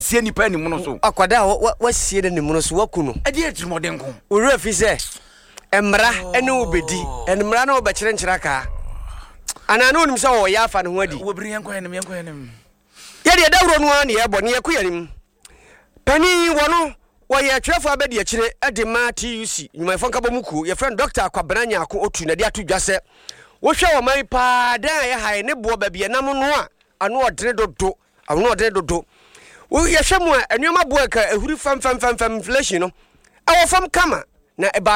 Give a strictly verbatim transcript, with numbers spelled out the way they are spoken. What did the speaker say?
sie nipa ni muno so akwada wa sie de ni muno so wakuno e de etrimoden ko owura fi se emra ene obedi enmra na obekire nkyira ka ana na onim se wo ya afa ne ho adi wo biri yanko enem yanko enem ye de dawro no an ye bo ne yaku yanim pani wono wo ye twefo abedi akire ede ma T U C nyuma fonka bomuku ye friend doctor Akwabranya ko otu na de atu dwase wo hwe wo man pa dan ye hae ne bo ba bia nam no a ano odre dodo ano odre dodo wo ye hwe mu a enuoma bo ka ehuri fam fam fam inflation no awo fam kama na